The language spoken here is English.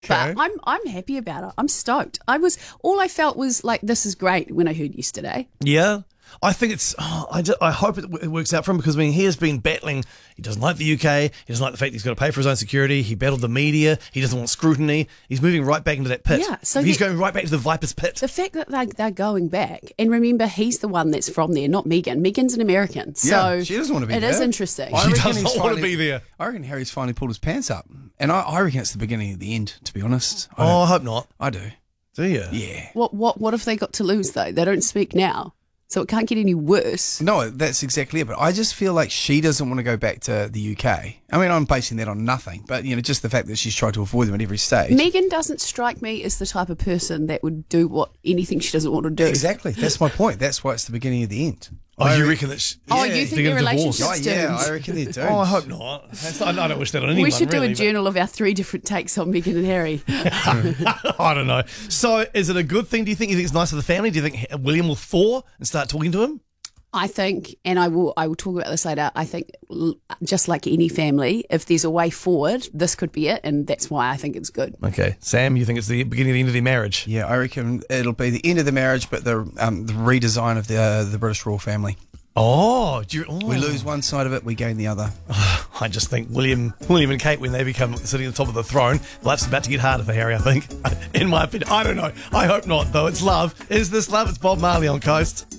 Okay. But I'm happy about it. I'm stoked. All I felt was like, this is great when I heard yesterday. Yeah. I think it's. I hope it works out for him because he has been battling. He doesn't like the UK. He doesn't like the fact that he's got to pay for his own security. He battled the media. He doesn't want scrutiny. He's moving right back into that pit. Yeah, so he's going right back to the Viper's pit. The fact that they're going back, and remember, he's the one that's from there, not Megan. Megan's an American, so Yeah, she doesn't want to be there. It is interesting. She does not want to be there. I reckon Harry's finally pulled his pants up. And I reckon it's the beginning of the end, to be honest. I hope not. I do. Do you? Yeah. What if they got to lose though? They don't speak now, so it can't get any worse. No, that's exactly it. But I just feel like she doesn't want to go back to the UK. I mean, I'm basing that on nothing, but just the fact that she's tried to avoid them at every stage. Megan doesn't strike me as the type of person that would do anything she doesn't want to do. Exactly. That's my point. That's why it's the beginning of the end. Oh, you reckon that? You think their relationship's Oh, yeah, doomed? I reckon they're doomed. Oh, I hope not. I don't wish that on anyone. We should do really, a journal of our 3 different takes on Meghan and Harry. I don't know. So, is it a good thing? Do you think it's nice for the family? Do you think William will thaw and start talking to him? I think, and I will talk about this later, I think just like any family, if there's a way forward, this could be it, and that's why I think it's good. Okay. Sam, you think it's the beginning of the end of their marriage? Yeah, I reckon it'll be the end of the marriage, but the redesign of the British royal family. Oh, We lose one side of it, we gain the other. I just think William and Kate, when they become sitting at the top of the throne, life's about to get harder for Harry, I think. In my opinion. I don't know. I hope not, though. It's love. Is this love? It's Bob Marley on Coast.